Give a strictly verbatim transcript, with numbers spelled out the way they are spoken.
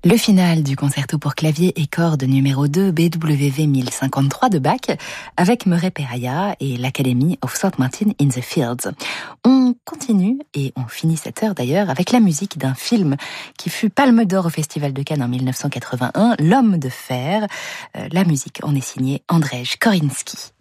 Le final du concerto pour clavier et cordes numéro deux B W V mille cinquante-trois de Bach avec Murray Perahia et l'Academy of Saint Martin in the Fields. On continue et on finit cette heure d'ailleurs avec la musique d'un film qui fut Palme d'Or au Festival de Cannes en mille neuf cent quatre-vingt-un, L'Homme de fer. Euh, la musique en est signée Andrzej Korinski.